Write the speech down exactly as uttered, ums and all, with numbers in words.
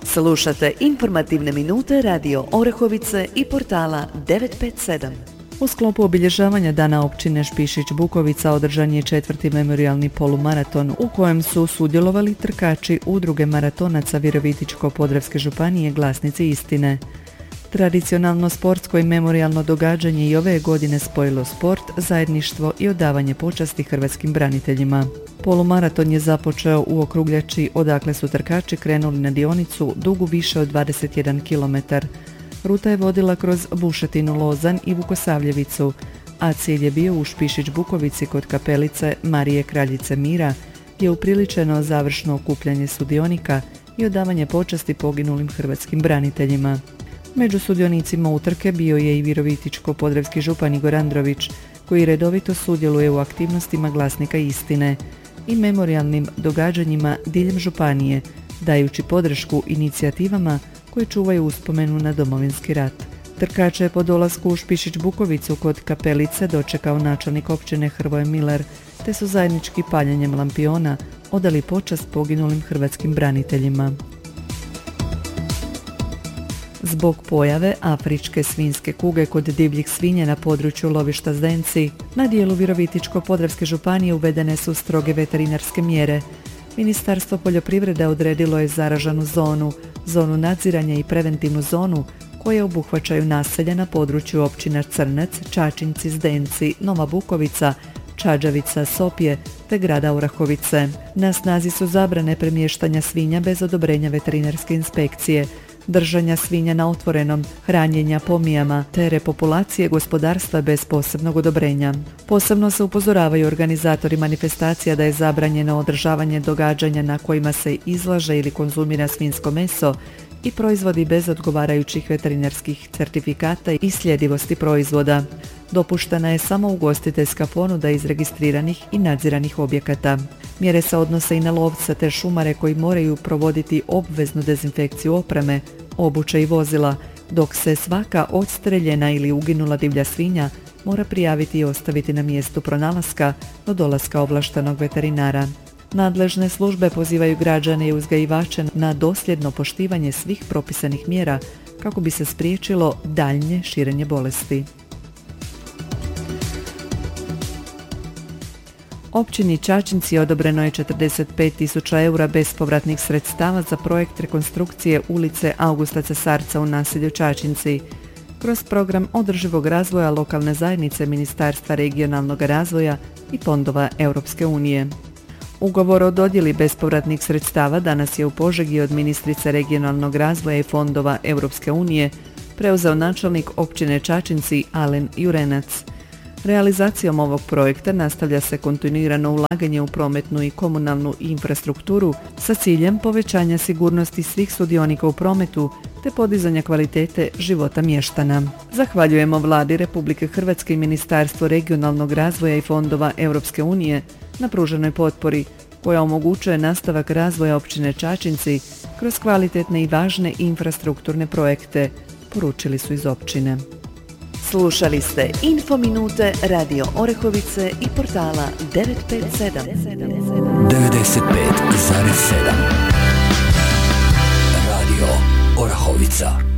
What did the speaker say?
Slušate informativne minute Radio Orehovice i portala devet pet sedam. U sklopu obilježavanja Dana općine Špišić-Bukovica održan je četvrti memorijalni polumaraton u kojem su sudjelovali trkači Udruge maratonaca Virovitičko-podravske županije Glasnici istine. Tradicionalno sportsko i memorijalno događanje i ove godine spojilo sport, zajedništvo i odavanje počasti hrvatskim braniteljima. Polumaraton je započeo u Okrugljači, odakle su trkači krenuli na dionicu dugu više od dvadeset jedan kilometar. Ruta je vodila kroz Bušetinu, Lozan i Vukosavljevicu, a cilj je bio u Špišić-Bukovici kod kapelice Marije Kraljice Mira, gdje je upriličeno završno okupljanje sudionika i odavanje počasti poginulim hrvatskim braniteljima. Među sudionicima utrke bio je i Virovitičko-podravski župan Igor Andrović, koji redovito sudjeluje u aktivnostima Glasnika istine i memorijalnim događanjima diljem županije, dajući podršku inicijativama koji čuvaju uspomenu na Domovinski rat. Trkače je po dolasku u Špišić-Bukovicu kod kapelice dočekao načelnik općine Hrvoje Miler, te su zajednički paljenjem lampiona odali počast poginulim hrvatskim braniteljima. Zbog pojave afričke svinjske kuge kod divljih svinja na području lovišta Zdenci, na dijelu Virovitičko-podravske županije uvedene su stroge veterinarske mjere. Ministarstvo poljoprivrede odredilo je zaražanu zonu, zonu nadziranja i preventivnu zonu koje obuhvaćaju naselja na području općina Crnec, Čačinci, Zdenci, Nova Bukovica, Čađavica, Sopje te grada Orahovice. Na snazi su zabrane premještanja svinja bez odobrenja veterinarske inspekcije, držanja svinja na otvorenom, hranjenja pomijama te repopulacije gospodarstva bez posebnog odobrenja. Posebno se upozoravaju organizatori manifestacija da je zabranjeno održavanje događanja na kojima se izlaže ili konzumira svinjsko meso i proizvodi bez odgovarajućih veterinarskih certifikata i sljedivosti proizvoda. Dopuštena je samo ugostiteljska ponuda iz registriranih i nadziranih objekata. Mjere se odnose i na lovce te šumare koji moraju provoditi obveznu dezinfekciju opreme, obuće i vozila, dok se svaka odstreljena ili uginula divlja svinja mora prijaviti i ostaviti na mjestu pronalaska do dolaska ovlaštenog veterinara. Nadležne službe pozivaju građane i uzgajivače na dosljedno poštivanje svih propisanih mjera kako bi se spriječilo daljnje širenje bolesti. Općini Čačinci odobreno je četrdeset pet tisuća eura bespovratnih sredstava za projekt rekonstrukcije ulice Augusta Cesarca u naselju Čačinci. Kroz program održivog razvoja lokalne zajednice Ministarstva regionalnog razvoja i fondova Europske unije. Ugovor o dodjeli bespovratnih sredstava danas je u Požegi od ministrice regionalnog razvoja i fondova Europske unije preuzeo načelnik općine Čačinci Alen Jurenac. Realizacijom ovog projekta nastavlja se kontinuirano ulaganje u prometnu i komunalnu infrastrukturu sa ciljem povećanja sigurnosti svih sudionika u prometu te podizanja kvalitete života mještana. Zahvaljujemo Vladi Republike Hrvatske i Ministarstvu regionalnog razvoja i fondova Europske unije na pruženoj potpori koja omogućuje nastavak razvoja općine Čačinci kroz kvalitetne i važne infrastrukturne projekte, poručili su iz općine. Slušali ste Info minute Radio Orehovice i portala devet pet sedam. devedeset pet zarez sedam Radio Orahovica.